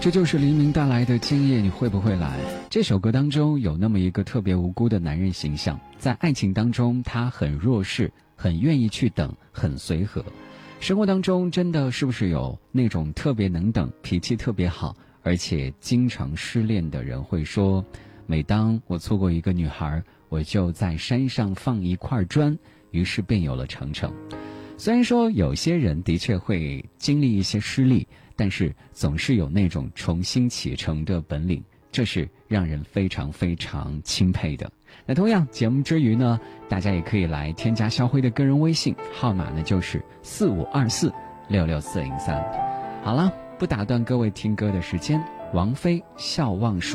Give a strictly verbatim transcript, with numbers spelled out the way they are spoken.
这就是黎明带来的今夜你会不会来。这首歌当中有那么一个特别无辜的男人形象，在爱情当中他很弱势，很愿意去等，很随和。生活当中真的是不是有那种特别能等，脾气特别好，而且经常失恋的人会说，每当我错过一个女孩，我就在山上放一块砖，于是便有了程程。虽然说有些人的确会经历一些失利，但是总是有那种重新启程的本领，这是让人非常非常钦佩的。那同样节目之余呢，大家也可以来添加肖辉的个人微信，号码呢就是四五二四六六四零三。好了，不打断各位听歌的时间，王菲笑忘书。